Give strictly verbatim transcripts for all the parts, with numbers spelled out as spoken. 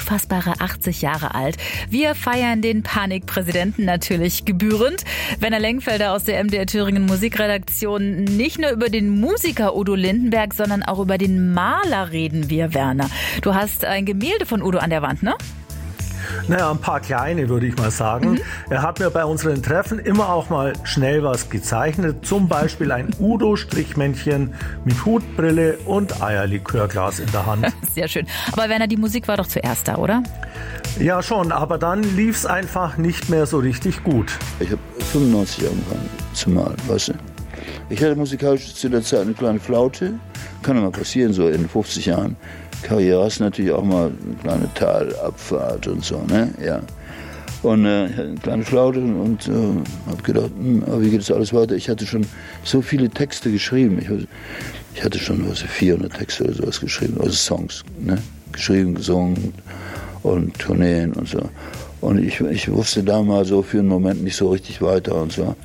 unfassbare achtzig Jahre alt. Wir feiern den Panikpräsidenten natürlich gebührend. Werner Lengfelder aus der M D R Thüringen Musikredaktion. Nicht nur über den Musiker Udo Lindenberg, sondern auch über den Maler reden wir, Werner. Du hast ein Gemälde von Udo an der Wand, ne? Naja, ein paar kleine, würde ich mal sagen. Mhm. Er hat mir bei unseren Treffen immer auch mal schnell was gezeichnet. Zum Beispiel ein Udo-Strichmännchen mit Hutbrille und Eierlikörglas in der Hand. Sehr schön. Aber Werner, die Musik war doch zuerst da, oder? Ja, schon. Aber dann lief es einfach nicht mehr so richtig gut. Ich habe fünfundneunzig angefangen zu malen, weißt du. Ich hatte musikalisch zu der Zeit eine kleine Flaute. Kann ja mal passieren, so in fünfzig Jahren. Karriere hast natürlich auch mal eine kleine Talabfahrt und so, ne? Ja. Und äh, ich hatte eine kleine Flaute und, und äh, habe gedacht, hm, aber wie geht das alles weiter? Ich hatte schon so viele Texte geschrieben. Ich, ich hatte schon was, vierhundert Texte oder sowas geschrieben, also Songs, ne? Geschrieben, gesungen und Tourneen und so. Und ich, ich wusste da mal so für einen Moment nicht so richtig weiter und so.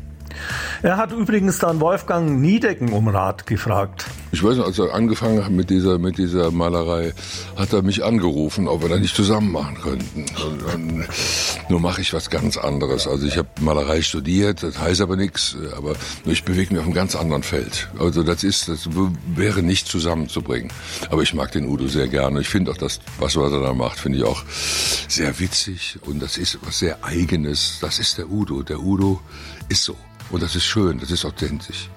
Er hat übrigens dann Wolfgang Niedecken um Rat gefragt. Ich weiß nicht, als er angefangen hat mit dieser, mit dieser Malerei, hat er mich angerufen, ob wir da nicht zusammen machen könnten. Und, und, nur mache ich was ganz anderes. Also ich habe Malerei studiert, das heißt aber nichts, aber nur ich bewege mich auf einem ganz anderen Feld. Also das ist, das wäre nicht zusammenzubringen. Aber ich mag den Udo sehr gerne. Ich finde auch das, was er da macht, finde ich auch sehr witzig. Und das ist was sehr Eigenes. Das ist der Udo. Der Udo ist so. Und das ist schön, das ist authentisch.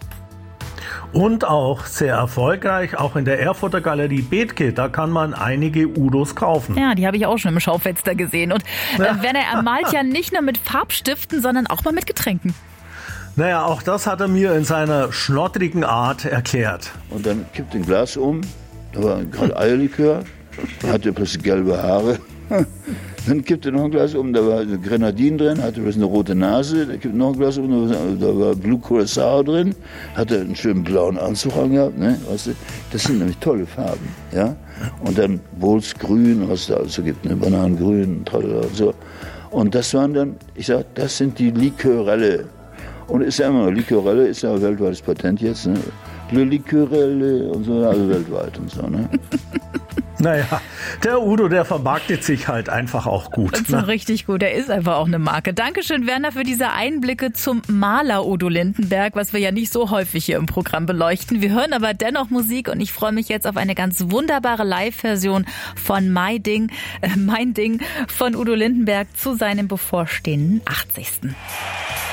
Und auch sehr erfolgreich, auch in der Erfurter Galerie Bethke, da kann man einige Udos kaufen. Ja, die habe ich auch schon im Schaufenster gesehen. Und äh, Ja. Werner, er malt ja nicht nur mit Farbstiften, sondern auch mal mit Getränken. Naja, auch das hat er mir in seiner schnottrigen Art erklärt. Und dann kippt ein Glas um, da war gerade Eierlikör, da hatte plötzlich gelbe Haare. Dann kippt er noch ein Glas um, da war Grenadin drin, hatte plötzlich eine rote Nase, da kippt noch ein Glas um, da war Blue Curacao drin, hatte einen schönen blauen Anzug angehabt, ne, weißt du? Das sind nämlich tolle Farben, ja. Und dann Bols Grün, was es da also gibt, ne, Bananengrün, tralala und so. Und das waren dann, ich sag, das sind die Likörelle. Und ist ja immer noch, Likörelle ist ja ein weltweites Patent jetzt, ne. Le Likörelle und so, also weltweit und so, ne. Naja, der Udo, der vermarktet sich halt einfach auch gut. So Ne? richtig gut. Er ist einfach auch eine Marke. Dankeschön, Werner, für diese Einblicke zum Maler Udo Lindenberg, was wir ja nicht so häufig hier im Programm beleuchten. Wir hören aber dennoch Musik und ich freue mich jetzt auf eine ganz wunderbare Live-Version von My Ding, äh, Mein Ding von Udo Lindenberg zu seinem bevorstehenden achtzigsten